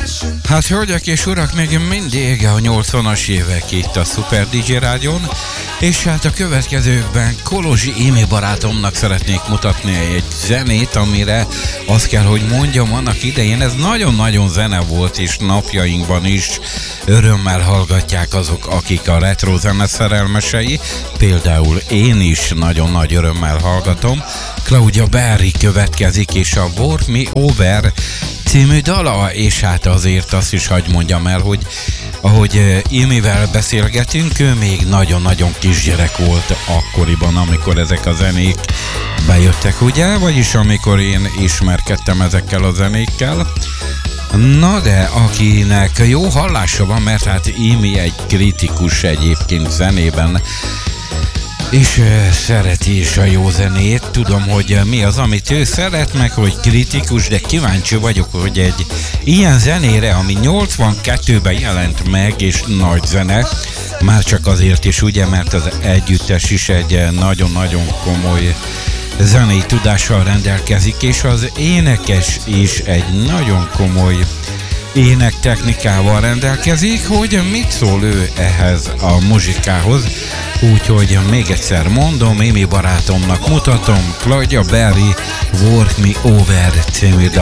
Hát hölgyek és urak, még mindig a 80-as évek itt a Super DJ Rádión, és hát a következőkben Kolozsi Émi barátomnak szeretnék mutatni egy zenét, amire azt kell, hogy mondjam, annak idején ez nagyon-nagyon zene volt, és napjainkban is örömmel hallgatják azok, akik a retro zene szerelmesei, például én is nagyon nagy örömmel hallgatom. Claudia Berry következik, és a Work Me Over című dala, és hát azért azt is hadd mondjam el, hogy ahogy Émivel beszélgetünk, ő még nagyon-nagyon kisgyerek volt akkoriban, amikor ezek a zenék bejöttek, ugye? Vagyis amikor én ismerkedtem ezekkel a zenékkel. Na de akinek jó hallása van, mert hát Émi egy kritikus egyébként zenében, és szereti is a jó zenét. Tudom, hogy mi az, amit ő szeret, meg hogy kritikus, de kíváncsi vagyok, hogy egy ilyen zenére, ami 82-ben jelent meg, és nagy zene, már csak azért is, ugye, mert az együttes is egy nagyon-nagyon komoly zenei tudással rendelkezik, és az énekes is egy nagyon komoly énektechnikával rendelkezik, hogy mit szól ő ehhez a muzsikához. Úgyhogy még egyszer mondom, Émi barátomnak mutatom, Claudia Berry Work Me Over című dal.